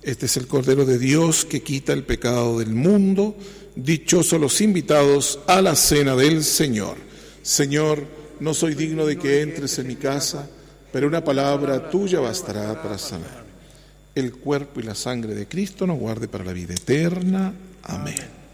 Este es el Cordero de Dios que quita el pecado del mundo. Dichosos los invitados a la cena del Señor. Señor, no soy digno de que entres en mi casa, pero una palabra tuya bastará para sanar. El cuerpo y la sangre de Cristo nos guarde para la vida eterna. Amén.